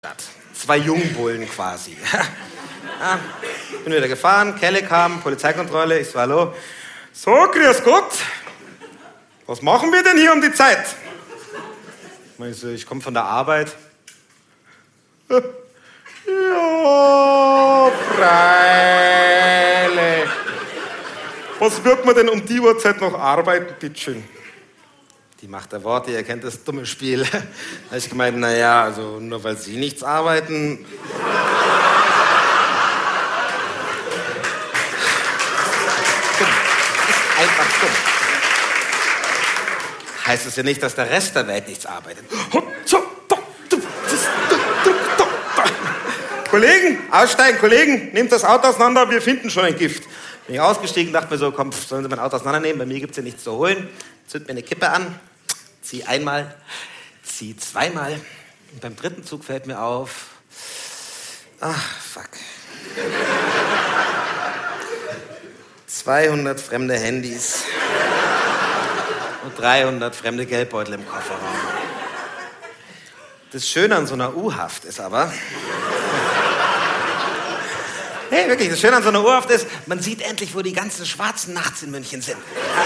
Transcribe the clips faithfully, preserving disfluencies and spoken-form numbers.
Zwei Jungbullen quasi. Ja, bin wieder gefahren, Kelle kam, Polizeikontrolle, ich so, hallo. So, grüß Gott. Was machen wir denn hier um die Zeit? Ich so, ich komme von der Arbeit. Ja, freilich. Was wird man denn um die Uhrzeit noch arbeiten, bitteschön? Die Macht der Worte, ihr kennt das dumme Spiel. Da habe ich gemeint, naja, also nur weil Sie nichts arbeiten. Dumm. Ist einfach dumm. Heißt es ja nicht, dass der Rest der Welt nichts arbeitet. Kollegen, aussteigen, Kollegen, nehmt das Auto auseinander, wir finden schon ein Gift. Bin ich ausgestiegen, dachte mir so, komm, sollen Sie mein Auto auseinandernehmen, bei mir gibt es ja nichts zu holen. Zünd mir eine Kippe an, zieh einmal, zieh zweimal. Und beim dritten Zug fällt mir auf, ach, fuck. zweihundert fremde Handys und dreihundert fremde Geldbeutel im Kofferraum. Das Schöne an so einer U-Haft ist aber... Hey, wirklich, das Schöne an so einer U-Haft ist, man sieht endlich, wo die ganzen Schwarzen nachts in München sind.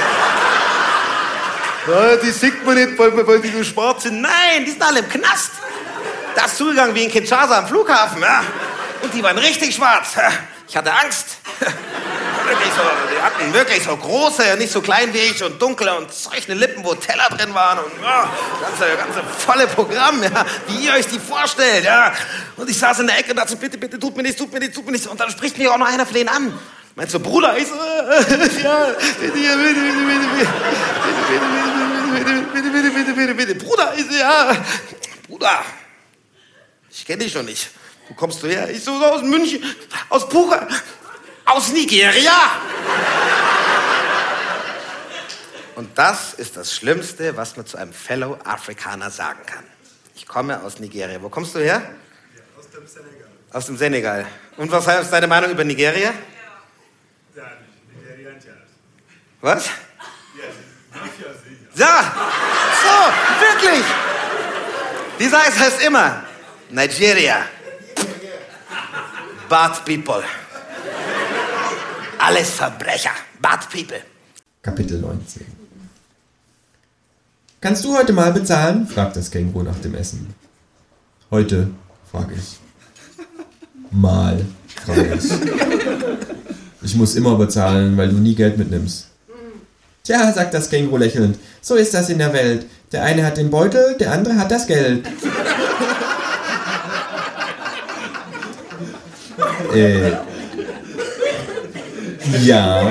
Ja, die sieht man nicht, weil, weil die so schwarz sind. Nein, die sind alle im Knast. Da ist zugegangen wie in Kinshasa am Flughafen. Ja. Und die waren richtig schwarz. Ich hatte Angst. Wirklich so, die hatten wirklich so große, nicht so klein wie ich und dunkle und solche Lippen, wo Teller drin waren und ja, ganze, ganze volle Programm, ja, wie ihr euch die vorstellt. Ja. Und ich saß in der Ecke und dachte so, bitte, bitte, tut mir nichts, tut mir nichts, tut mir nichts. Und dann spricht mich auch noch einer von denen an. Meinst du, Bruder? Ich so, ja, bitte, bitte, bitte, bitte, bitte, bitte, bitte, bitte, bitte, Bruder, ich so, ja, Bruder, ich kenne dich schon nicht. Wo kommst du her? Ich so, aus München, aus Puka, aus Nigeria. Und das ist das Schlimmste, was man zu einem Fellow Afrikaner sagen kann. Ich komme aus Nigeria. Wo kommst du her? Ja, aus dem Senegal. Aus dem Senegal. Und was heißt deine Meinung über Nigeria? Was? Ja, so, wirklich. Dieser heißt, heißt immer Nigeria. Bad People. Alles Verbrecher. Bad People. Kapitel neunzehn. Kannst du heute mal bezahlen? Fragt das Känguru nach dem Essen. Heute, frage ich. Mal, frage ich. Ich muss immer bezahlen, weil du nie Geld mitnimmst. Tja, sagt das Känguru lächelnd, so ist das in der Welt. Der eine hat den Beutel, der andere hat das Geld. äh, ja,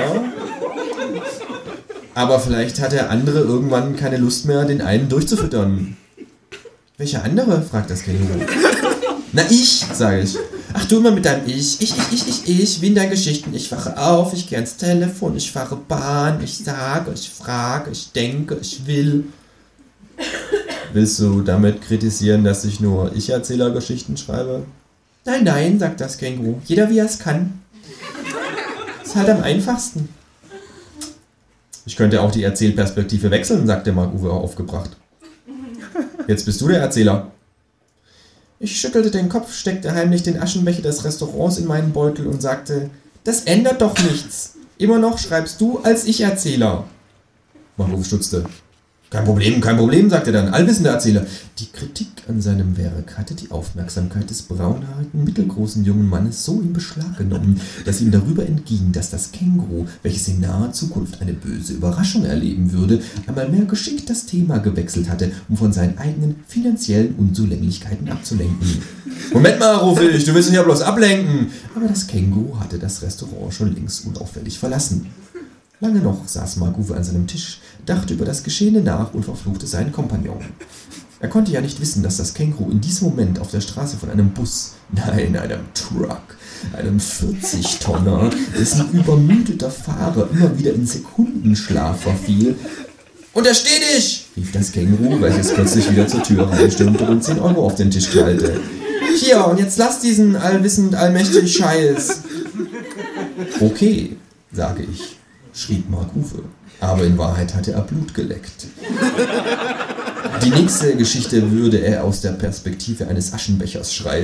aber vielleicht hat der andere irgendwann keine Lust mehr, den einen durchzufüttern. Welcher andere? Fragt das Känguru. Na, ich, sage ich. Ach du immer mit deinem Ich, ich, ich, ich, ich, ich, wie in deinen Geschichten. Ich wache auf, ich gehe ans Telefon, ich fahre Bahn, ich sage, ich frage, ich denke, ich will. Willst du damit kritisieren, dass ich nur Ich-Erzähler-Geschichten schreibe? Nein, nein, sagt das Känguru. Jeder wie er es kann. Ist halt am einfachsten. Ich könnte auch die Erzählperspektive wechseln, sagte Mark-Uwe aufgebracht. Jetzt bist du der Erzähler. Ich schüttelte den Kopf, steckte heimlich den Aschenbecher des Restaurants in meinen Beutel und sagte, das ändert doch nichts. Immer noch schreibst du als Ich-Erzähler. Mark-Uwe stutzte. Kein Problem, kein Problem, sagte dann, allwissender Erzähler. Die Kritik an seinem Werk hatte die Aufmerksamkeit des braunhaarigen, mittelgroßen jungen Mannes so in Beschlag genommen, dass ihm darüber entging, dass das Känguru, welches in naher Zukunft eine böse Überraschung erleben würde, einmal mehr geschickt das Thema gewechselt hatte, um von seinen eigenen finanziellen Unzulänglichkeiten abzulenken. Moment mal, rufe ich, du willst mich ja bloß ablenken. Aber das Känguru hatte das Restaurant schon längst unauffällig verlassen. Lange noch saß Mark-Uwe an seinem Tisch, dachte über das Geschehene nach und verfluchte seinen Kompagnon. Er konnte ja nicht wissen, dass das Känguru in diesem Moment auf der Straße von einem Bus, nein, einem Truck, einem vierzig-Tonner, dessen übermüdeter Fahrer immer wieder in Sekundenschlaf verfiel. Untersteh dich! Rief das Känguru, welches plötzlich wieder zur Tür reinstürmte und zehn Euro auf den Tisch knallte. Hier, und jetzt lass diesen allwissend allmächtigen Scheiß. Okay, sage ich, schrieb Mark-Uwe. Aber in Wahrheit hatte er Blut geleckt. Die nächste Geschichte würde er aus der Perspektive eines Aschenbechers schreiben.